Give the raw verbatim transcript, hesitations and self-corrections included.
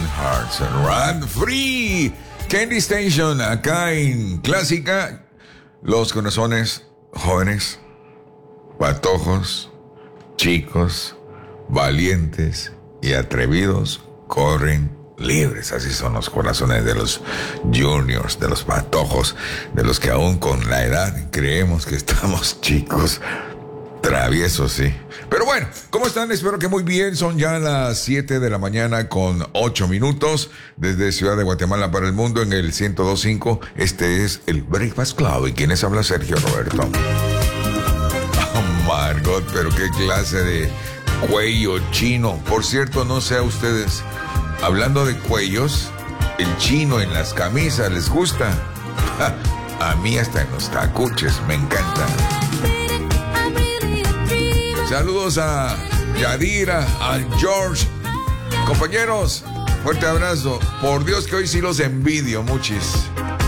Hearts Run Free. Candy Station, acá en Clásica. Los corazones jóvenes, patojos, chicos, valientes y atrevidos corren libres. Así son los corazones de los juniors, de los patojos, de los que aún con la edad creemos que estamos chicos. Traviesos, sí. Pero bueno, ¿cómo están? Espero que muy bien. Son ya las siete de la mañana con ocho minutos. Desde Ciudad de Guatemala para el mundo en el ciento dos punto cinco. Este es el Breakfast Club. ¿Y quién les habla? Sergio Roberto. Oh, Margot, pero qué clase de cuello chino. Por cierto, no sé a ustedes, hablando de cuellos, el chino en las camisas, ¿les gusta? A mí hasta en los tacuches, me encanta. Saludos a Yadira, a George. Compañeros, fuerte abrazo. Por Dios que hoy sí los envidio, muchis.